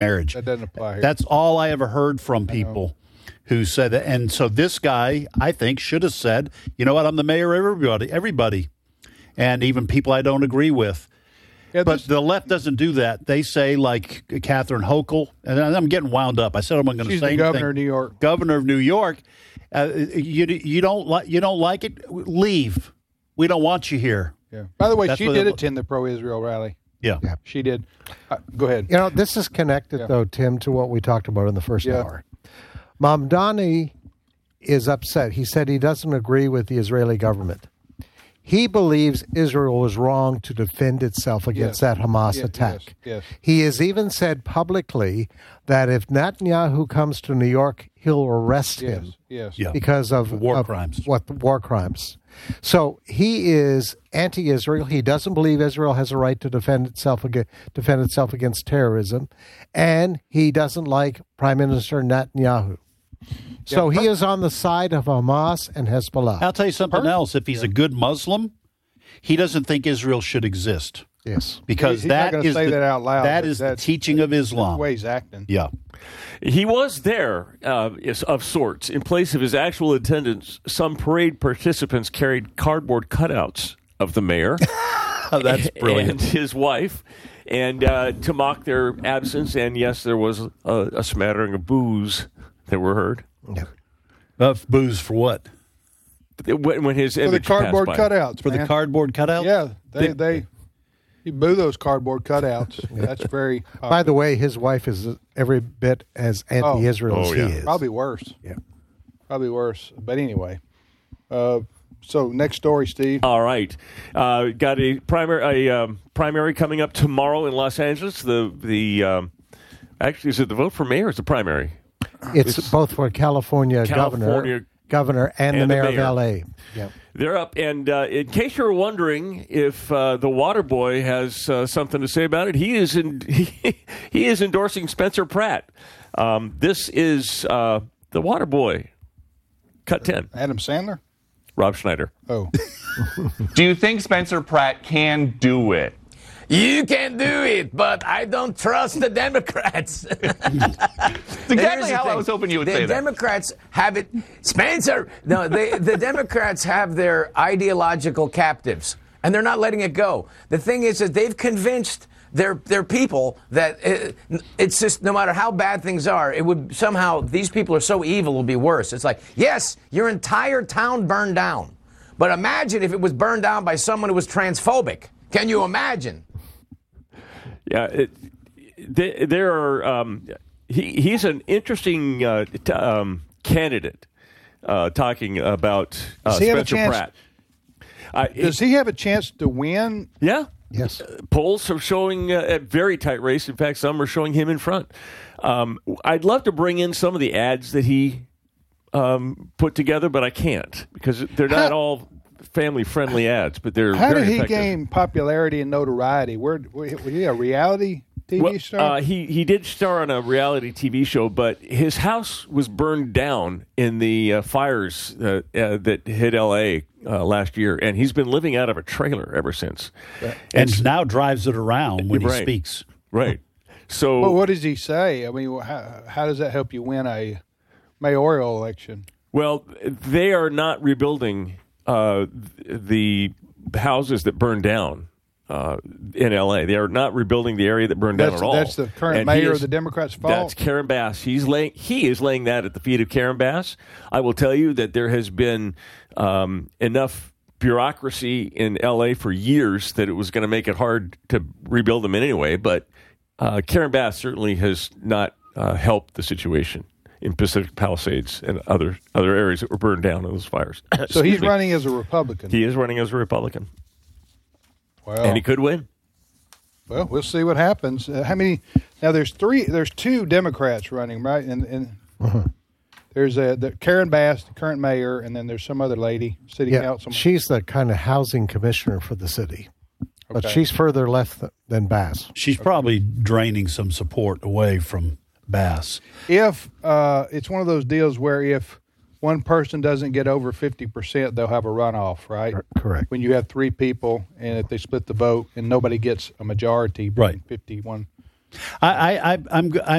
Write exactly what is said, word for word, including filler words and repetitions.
marriage. That doesn't apply here. That's all I ever heard from people who said that. And so this guy, I think, should have said, you know what, I'm the mayor of everybody, everybody, and even people I don't agree with. Yeah, but this, the left doesn't do that. They say, like Catherine Hochul, and I'm getting wound up. I said I'm going to say she's the anything. governor of New York. Governor of New York. Uh, you you don't like you don't like it? Leave. We don't want you here. Yeah. By the way, That's she what did it- attend the pro-Israel rally. Yeah. Yeah. She did. Uh, go ahead. You know, this is connected, Yeah. though, Tim, to what we talked about in the first Yeah. hour. Mamdani is upset. He said he doesn't agree with the Israeli government. He believes Israel was wrong to defend itself against Yes. that Hamas Yes, attack. yes, yes. He has even said publicly that if Netanyahu comes to New York, he'll arrest Yes. him Yes. Yeah. because of War of crimes. What war crimes? So he is anti-Israel. He doesn't believe Israel has a right to defend itself against, defend itself against terrorism, and he doesn't like Prime Minister Netanyahu. So Yeah. he is on the side of Hamas and Hezbollah. I'll tell you something else. If he's a good Muslim, he doesn't think Israel should exist Yes, because He's not that gonna is say the, that out loud, that but is the that's- teaching of That's the Islam. way he's acting. Yeah. He was there uh, is- of sorts. In place of his actual attendance, some parade participants carried cardboard cutouts of the mayor That's brilliant. and his wife, and uh, to mock their absence. And yes, there was a, a smattering of boos that were heard. Uh, booze for what? When, when his For the image cardboard passed by. cutouts, For man. the cardboard cutout? Yeah, they they you boo those cardboard cutouts. That's very popular. By the way, his wife is every bit as anti-Israel Oh, as yeah. he is. probably worse. Yeah. Probably worse. But anyway, uh, so next story, Steve. All right, uh, got a primary a um, primary coming up tomorrow in Los Angeles. The the um, actually is it the vote for mayor? Or is it the primary? It's, It's both for California, California governor, governor, and, and the the mayor, mayor. of L A. Yeah. They're up, and uh, in case you're wondering if uh, the Water Boy has uh, something to say about it, he is in, he, he is endorsing Spencer Pratt. Um, this is uh, the Water Boy. Cut ten. Adam Sandler. Rob Schneider. Oh, Do you think Spencer Pratt can do it? You can do it, but I don't trust the Democrats. That's Here's exactly the how I thing. was hoping you would the say that. Democrats have it. Spencer, no, they, the Democrats have their ideological captives, and they're not letting it go. The thing is that they've convinced their their people that it, it's just no matter how bad things are, it would somehow these people are so evil, it will be worse. It's like, yes, your entire town burned down, but imagine if it was burned down by someone who was transphobic. Can you imagine? Yeah, it, they, there are. Um, he he's an interesting uh, t- um, candidate. Uh, talking about uh, Does he have a Spencer chance- Pratt. Uh, does he have a chance to win? Yeah. Yes. Polls are showing uh, a very tight race. In fact, some are showing him in front. Um, I'd love to bring in some of the ads that he um, put together, but I can't because they're not How- all family-friendly ads, but they're How very did he effective. gain popularity and notoriety? Where was he a reality T V Well, star? uh, he he did star on a reality T V show, but his house was burned down in the uh, fires uh, uh, that hit L A uh, last year, and he's been living out of a trailer ever since. And now drives it around when Right. he speaks. Right. So well, what does he say? I mean, how, how does that help you win a mayoral election? Well, they are not rebuilding uh, the houses that burned down uh, in L A. They are not rebuilding the area that burned That's, down at all. that's the current And he mayor is- of the Democrats' fault. That's Karen Bass. He's laying. He is laying that at the feet of Karen Bass. I will tell you that there has been um, enough bureaucracy in L A for years that it was going to make it hard to rebuild them in any way. But uh, Karen Bass certainly has not uh, helped the situation in Pacific Palisades and other other areas that were burned down in those fires. so Excuse he's me. running as a Republican. He is running as a Republican, well, and he could win. well, we'll see what happens. Uh, how many? Now there's three. There's two Democrats running, right? And and Uh-huh. there's a the Karen Bass, the current mayor, and then there's some other lady, city Yeah, councilman. she's the kind of housing commissioner for the city. But Okay. she's further left th- than Bass. She's probably draining some support away from Bass. If uh, it's one of those deals where if one person doesn't get over fifty percent, they'll have a runoff, right? Correct. When you have three people and if they split the vote and nobody gets a majority, being Right. fifty-one. I, I, I I'm